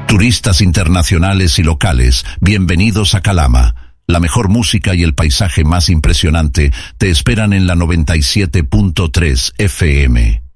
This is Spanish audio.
Turistas internacionales y locales, bienvenidos a Calama. La mejor música y el paisaje más impresionante te esperan en la 97.3 FM.